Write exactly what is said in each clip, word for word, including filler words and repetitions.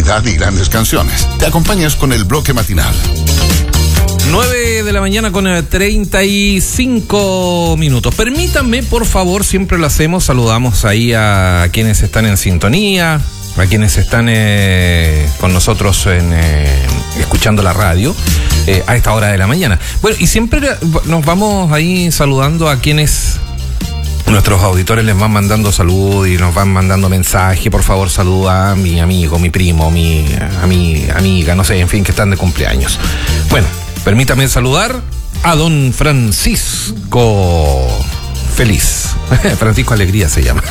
calidad y grandes canciones. Te acompañas con el bloque matinal. nueve de la mañana con treinta y cinco minutos. Permítanme, por favor, siempre lo hacemos, saludamos ahí a quienes están en sintonía, a quienes están eh, con nosotros en, eh, escuchando la radio eh, a esta hora de la mañana. Bueno, y siempre nos vamos ahí saludando a quienes nuestros auditores les van mandando salud y nos van mandando mensaje. Por favor, saluda a mi amigo, mi primo, mi, a mi amiga, no sé, en fin, que están de cumpleaños. Bueno, permítame saludar a don Francisco Feliz. Francisco Alegría se llama.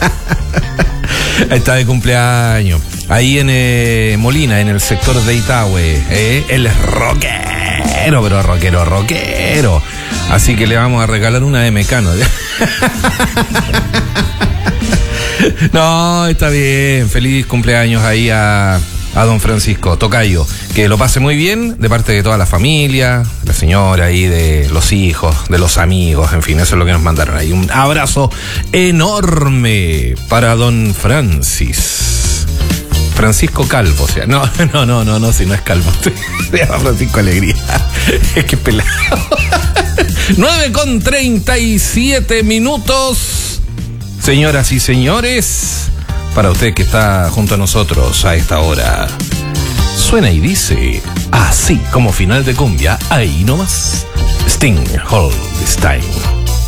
Está de cumpleaños. Ahí en eh, Molina, en el sector de Itahue. ¿eh? Él es rockero, pero rockero, rockero. Así que le vamos a regalar una de Mecano. No, está bien. Feliz cumpleaños ahí a, a don Francisco Tocayo. Que lo pase muy bien de parte de toda la familia, la señora ahí, de los hijos, de los amigos, en fin, eso es lo que nos mandaron ahí. Un abrazo enorme para don Francis. Francisco Calvo, o sea, no, no, no, no, no, si no es Calvo. Se llama Francisco Alegría. Es que pelado. nueve con treinta y siete minutos. Señoras y señores, para usted que está junto a nosotros a esta hora, suena y dice así como final de cumbia, ahí nomás, Sting, All This Time.